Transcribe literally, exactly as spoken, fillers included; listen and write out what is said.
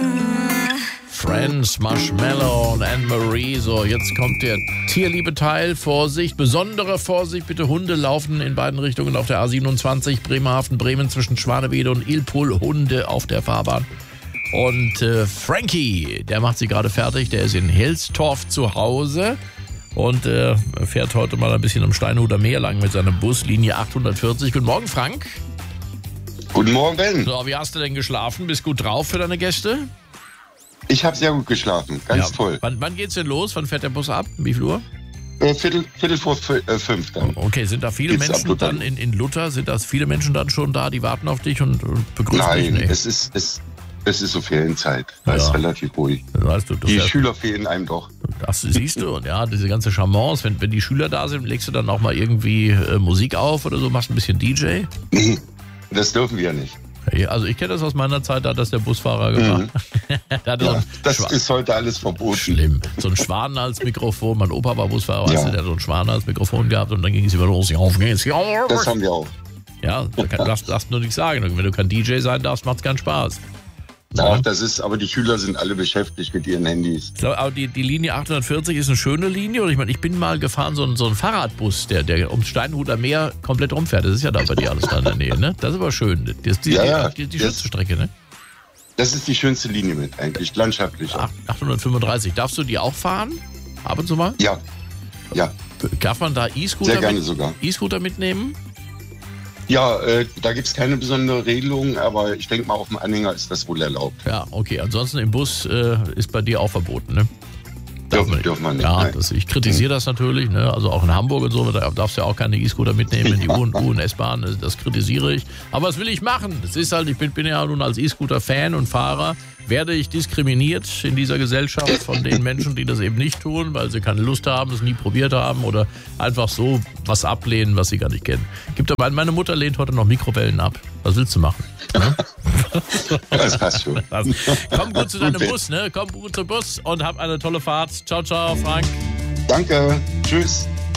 Friends, Marshmallow und Anne-Marie. So, jetzt kommt der Tierliebe-Teil. Vorsicht, besondere Vorsicht. Bitte, Hunde laufen in beiden Richtungen auf der A siebenundzwanzig. Bremerhaven, Bremen zwischen Schwanewede und Ilpol. Hunde auf der Fahrbahn. Und äh, Frankie, der macht sie gerade fertig. Der ist in Helstorf zu Hause. Und äh, fährt heute mal ein bisschen am Steinhuder Meer lang mit seiner Buslinie achthundertvierzig. Guten Morgen, Frank. Guten Morgen, Ben. So, wie hast du denn geschlafen? Bist gut drauf für deine Gäste? Ich habe sehr gut geschlafen, ganz Ja. toll. Wann, wann geht's denn los? Wann fährt der Bus ab? Wie viel Uhr? Äh, Viertel, Viertel vor fü- äh, fünf dann. Okay, sind da viele Geht's ab Menschen Luther? dann in, in Luther? Sind das viele Menschen dann schon da, die warten auf dich und, und begrüßen Nein, dich? Nee. es ist es, es ist so Ferienzeit. Da Ja. ist relativ ruhig. Weißt du, du Die fährst- Schüler fehlen einem doch. Das siehst du, und ja, diese ganze Charmance, wenn, wenn die Schüler da sind, legst du dann auch mal irgendwie äh, Musik auf oder so, machst ein bisschen D J? Nee, das dürfen wir nicht. Ja, also ich kenne das aus meiner Zeit, da hat das der Busfahrer gemacht. Der hatte so Ja, ein das Schwa- ist heute alles verboten. Schlimm. So ein Schwan als Mikrofon. Mein Opa war Busfahrer, weißt Ja. du, der hat so ein Schwan als Mikrofon gehabt und dann ging es immer los. Auf geht's. Das haben wir auch. Ja, da kann, darfst, darfst nur nichts sagen. Wenn du kein D J sein darfst, macht's keinen Spaß. Ach, das ist, aber die Schüler sind alle beschäftigt mit ihren Handys. Ich glaube, aber die, die Linie achthundertvierzig ist eine schöne Linie. Und ich meine, ich bin mal gefahren, so ein, so ein Fahrradbus, der, der ums Steinhuder Meer komplett rumfährt. Das ist ja da bei dir alles da in der Nähe, ne? Das ist aber schön. Das ist die, Ja, ja. die, die, die Das- schönste Strecke, ne? Das ist die schönste Linie mit eigentlich, landschaftlich. Ach, achthundertfünfunddreißig. Darfst du die auch fahren? Ab und zu mal? Ja, ja, Darf man da E-Scooter sehr gerne mit, sogar. E-Scooter mitnehmen? Ja, äh, da gibt es keine besondere Regelung, aber ich denke mal, auf dem Anhänger ist das wohl erlaubt. Ja, okay. Ansonsten im Bus äh, ist bei dir auch verboten, ne? Darf Dürfen, dürfen wir nicht. Ja, nein. das, ich kritisiere das natürlich, ne? Also auch in Hamburg und so, da darfst du ja auch keine E-Scooter mitnehmen in die U- und U- und S-Bahn, das, das kritisiere ich. Aber was will ich machen? Das ist halt, ich bin, bin ja nun als E-Scooter-Fan und Fahrer, werde ich diskriminiert in dieser Gesellschaft von den Menschen, die das eben nicht tun, weil sie keine Lust haben, es nie probiert haben oder einfach so was ablehnen, was sie gar nicht kennen. Gibt aber, meine Mutter lehnt heute noch Mikrowellen ab. Was willst du machen? Ne? Das passt schon. Das, komm gut zu deinem Gut. Bus, ne? Komm gut zum Bus und hab eine tolle Fahrt. Ciao, ciao, Frank. Danke, tschüss.